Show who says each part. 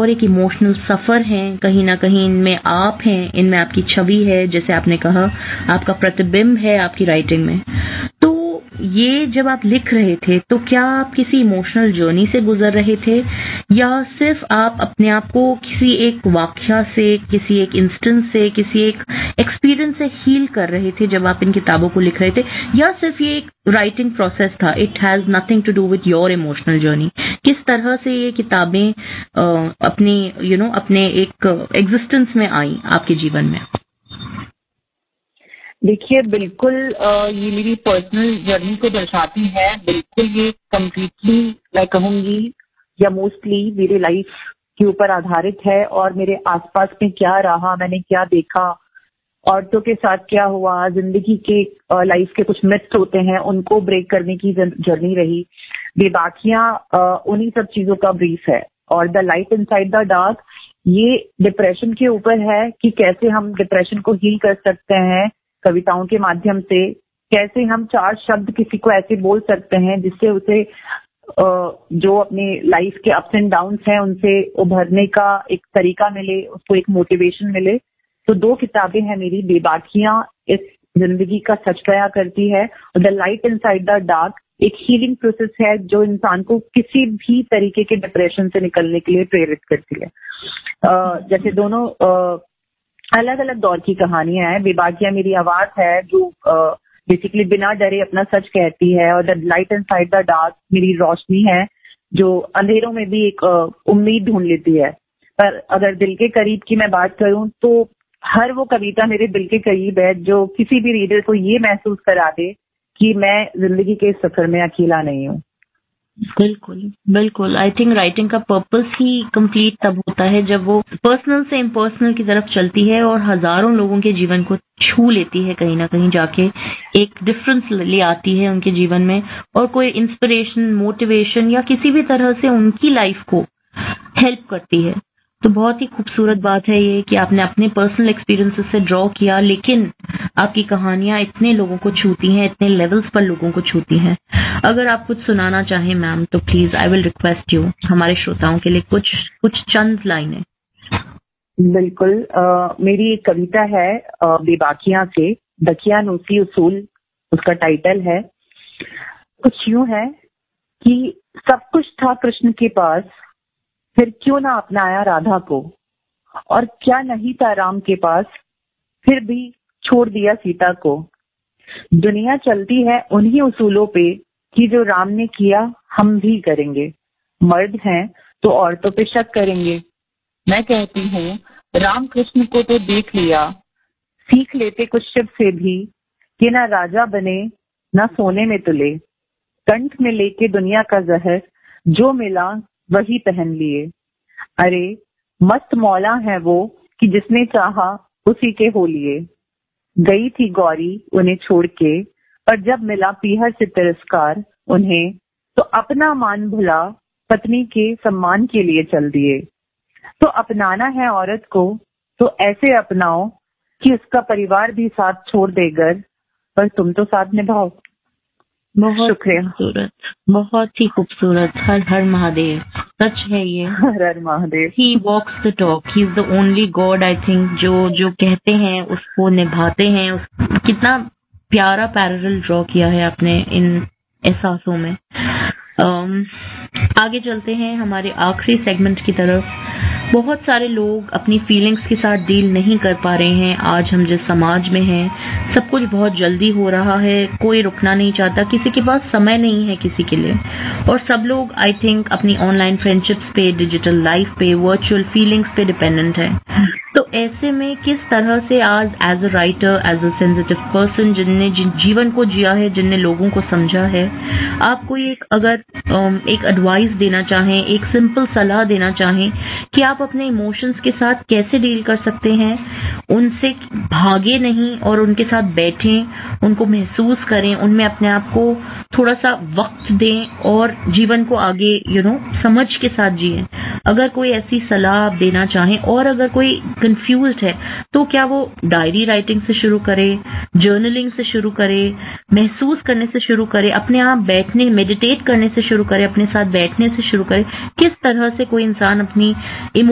Speaker 1: और एक इमोशनल सफर हैं, कहीं ना कहीं इनमें आप हैं, इनमें आपकी छवि है, जैसे आपने कहा आपका प्रतिबिंब है आपकी राइटिंग में। तो ये जब आप लिख रहे थे तो क्या आप किसी इमोशनल जर्नी से गुजर रहे थे, या सिर्फ आप अपने आप को किसी एक वाकया से, किसी एक इंस्टेंस से, किसी एक एक्सपीरियंस से हील कर रहे थे जब आप इन किताबों को लिख रहे थे, या सिर्फ ये एक राइटिंग प्रोसेस था, it has nothing to do with your emotional journey? किस तरह से ये किताबें अपने एक एग्जिस्टेंस में आई आपके जीवन में?
Speaker 2: देखिए, बिल्कुल ये मेरी पर्सनल जर्नी को दर्शाती है। बिल्कुल ये कंप्लीटली मैं कहूंगी या मोस्टली मेरे लाइफ के ऊपर आधारित है, और मेरे आसपास में क्या रहा, मैंने क्या देखा, औरतों के साथ क्या हुआ, जिंदगी के लाइफ के कुछ मिथ्स होते हैं उनको ब्रेक करने की जर्नी रही। बेबाकियां उन्हीं सब चीजों का ब्रीफ है। और the light inside the dark ये डिप्रेशन के ऊपर है कि कैसे हम डिप्रेशन को हील कर सकते हैं कविताओं के माध्यम से, कैसे हम 4 शब्द किसी को ऐसे बोल सकते हैं जिससे उसे जो अपने लाइफ के अप्स एंड डाउन्स हैं उनसे उभरने का एक तरीका मिले, उसको एक मोटिवेशन मिले। तो 2 किताबें हैं मेरी। बेबाकियां इस जिंदगी का सच बयां करती है, और the light inside the dark एक हीलिंग प्रोसेस है जो इंसान को किसी भी तरीके के डिप्रेशन से निकलने के लिए प्रेरित करती है। जैसे दोनों अलग अलग दौर की कहानियां हैं। बेबाकियां मेरी आवाज है जो बेसिकली बिना डरे अपना सच कहती है, और the light inside the dark मेरी रोशनी है जो अंधेरों में भी एक उम्मीद ढूंढ लेती है। पर अगर दिल के करीब की मैं बात करूं तो हर वो कविता मेरे दिल के करीब है जो किसी भी रीडर को ये महसूस करा दे कि मैं जिंदगी के इस सफर में अकेला नहीं हूँ।
Speaker 1: बिल्कुल बिल्कुल। आई थिंक राइटिंग का पर्पस ही कंप्लीट तब होता है जब वो पर्सनल से इम्पर्सनल की तरफ चलती है और हजारों लोगों के जीवन को छू लेती है, कहीं ना कहीं जाके एक डिफरेंस ले आती है उनके जीवन में, और कोई इंस्पिरेशन, मोटिवेशन या किसी भी तरह से उनकी लाइफ को हेल्प करती है। तो बहुत ही खूबसूरत बात है ये कि आपने अपने पर्सनल एक्सपीरियंसेस से ड्रॉ किया, लेकिन आपकी कहानियां इतने लोगों को छूती हैं, इतने लेवल्स पर लोगों को छूती हैं। अगर आप कुछ सुनाना चाहें मैम तो please I will request you, हमारे श्रोताओं के लिए कुछ चंद लाइनें।
Speaker 2: बिल्कुल। मेरी एक कविता है बेबाकियां से, दकियानूसी उसूल उसका टाइटल है। कुछ यूं है कि सब कुछ था कृष्ण के पास, फिर क्यों ना अपनाया राधा को, और क्या नहीं था राम के पास, फिर भी छोड़ दिया सीता को। दुनिया चलती है उन्हीं उसूलों पे कि जो राम ने किया हम भी करेंगे। मर्द हैं तो औरतों पे शक करेंगे। मैं कहती हूँ राम कृष्ण को तो देख लिया, सीख लेते कुछ शिव से भी कि ना राजा बने ना सोने में तुले। कंठ में लेके दुनिया का जहर जो मिला वही पहन लिए। अरे मस्त मौला है वो कि जिसने चाहा उसी के हो लिए। गई थी गौरी उन्हें छोड़ के, पर जब मिला पीहर से तिरस्कार उन्हें, तो अपना मान भुला पत्नी के सम्मान के लिए चल दिए। तो अपनाना है औरत को तो ऐसे अपनाओ कि उसका परिवार भी साथ छोड़ देगर, पर तुम तो साथ निभाओ।
Speaker 1: बहुत
Speaker 2: शुक्रिया।
Speaker 1: खूबसूरत, बहुत ही खूबसूरत। हर हर महादेव, सच है ये।
Speaker 2: हर हर Mahadev.
Speaker 1: He walks the talk. He is the only God, I think, जो कहते हैं उसको निभाते हैं। कितना प्यारा पैरेलल ड्रॉ किया है आपने इन एहसासों में। आगे चलते हैं हमारे आखिरी सेगमेंट की तरफ। बहुत सारे लोग अपनी फीलिंग्स के साथ डील नहीं कर पा रहे हैं। आज हम जिस समाज में हैं, सब कुछ बहुत जल्दी हो रहा है, कोई रुकना नहीं चाहता, किसी के पास समय नहीं है किसी के लिए, और सब लोग आई थिंक अपनी ऑनलाइन फ्रेंडशिप्स पे, डिजिटल लाइफ पे, वर्चुअल फीलिंग्स पे डिपेंडेंट है। तो ऐसे में किस तरह से आज as a writer, as a sensitive person जिनने जीवन को जिया है, जिनने लोगों को समझा है, आप कोई एक एडवाइस देना चाहें, एक सिंपल सलाह देना चाहें कि आप अपने इमोशंस के साथ कैसे डील कर सकते हैं, उनसे भागे नहीं और उनके साथ बैठें, उनको महसूस करें, उनमें अपने आप को थोड़ा सा वक्त दें और जीवन को आगे समझ के साथ जिएं। अगर कोई ऐसी सलाह आप देना चाहें, और अगर कोई कंफ्यूज्ड है तो क्या वो डायरी राइटिंग से शुरू करे, जर्नलिंग से शुरू करे, महसूस करने से शुरू करे, अपने आप बैठने, मेडिटेट करने से शुरू करे, अपने साथ बैठने से शुरू करे? किस तरह से कोई इंसान अपनी